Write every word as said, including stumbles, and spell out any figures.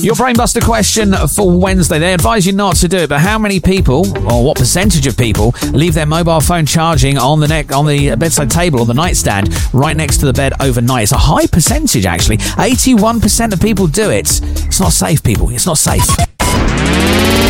Your Brainbuster question for Wednesday. They advise you not to do it, but how many people, or what percentage of people, leave their mobile phone charging on the neck on the bedside table or the nightstand right next to the bed overnight? It's a high percentage, actually. eighty-one percent of people do it. It's not safe, people. It's not safe.